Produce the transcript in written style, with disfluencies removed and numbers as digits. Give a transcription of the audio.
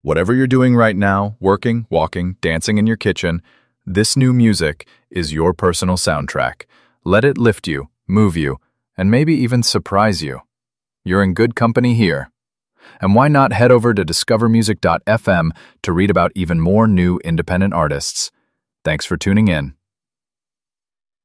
Whatever you're doing right now, working, walking, dancing in your kitchen, this new music is your personal soundtrack. Let it lift you, move you, and maybe even surprise you. You're in good company here. And why not head over to discovermusic.fm to read about even more new independent artists? Thanks for tuning in.